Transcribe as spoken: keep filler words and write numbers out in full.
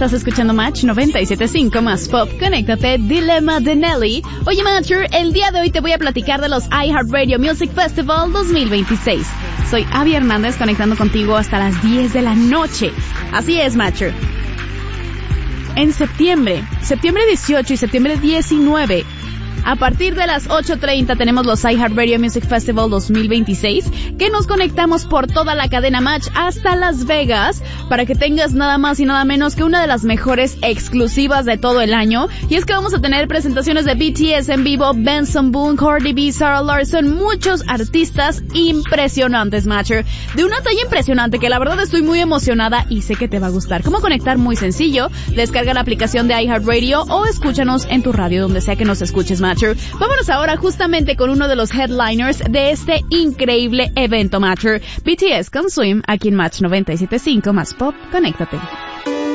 Estás escuchando Match noventa y siete punto cinco más Pop. Conéctate, Dilema de Nelly. Oye, Matcher, el día de hoy te voy a platicar de los iHeartRadio Music Festival dos mil veintiséis. Soy Abby Hernández, conectando contigo hasta las diez de la noche. Así es, Matcher. En septiembre, septiembre dieciocho y septiembre diecinueve, a partir de las ocho treinta tenemos los iHeartRadio Music Festival dos mil veintiséis, que nos conectamos por toda la cadena Match hasta Las Vegas, para que tengas nada más y nada menos que una de las mejores exclusivas de todo el año. Y es que vamos a tener presentaciones de B T S en vivo, Benson Boone, Cardi B, Sarah Larson, muchos artistas impresionantes, Matcher, de una talla impresionante que la verdad estoy muy emocionada y sé que te va a gustar. ¿Cómo conectar? Muy sencillo, descarga la aplicación de iHeartRadio o escúchanos en tu radio donde sea que nos escuches, Matcher. Vámonos ahora justamente con uno de los headliners de este increíble evento, Matcher. B T S con Swim, aquí en Match noventa y siete punto cinco más Pop. Conéctate.